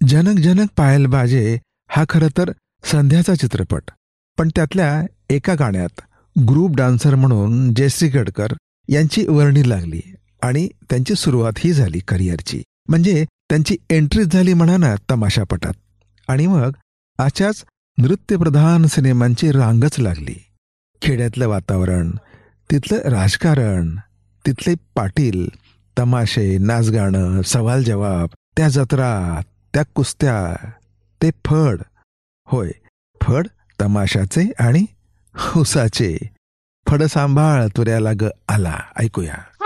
जनक जनक पायल बाजे हा खरं तर संध्याचा चित्रपट, पण त्यातल्या एका गाण्यात ग्रुप डान्सर म्हणून जयश्री गडकर यांची वर्णी लागली आणि त्यांची सुरुवात ही झाली करिअरची. म्हणजे त्यांची एंट्रीच झाली म्हणा ना तमाशापटात. आणि मग अशाच नृत्यप्रधान सिनेमांची रांगच लागली. खेड्यातलं वातावरण, तिथलं राजकारण, तिथले पाटील, तमाशे, नाचगाणं, सवाल जवाब, त्या जत्रा, त्या कुस्त्या, ते फड. होय, फड तमाशाचे आणि हुसाचे. फड सांभाळ तुऱ्याला ग आला. ऐकूया.